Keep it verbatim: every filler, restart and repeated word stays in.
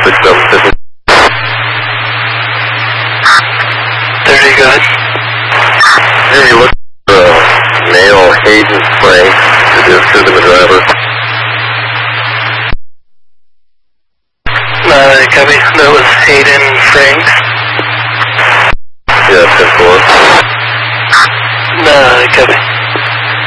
six seven fifty. thirty, go ahead. Hey, you look for uh, male Hayden Frank to do to the driver. Uh, copy. That was Hayden Franks. Yeah, ten four. Uh, copy.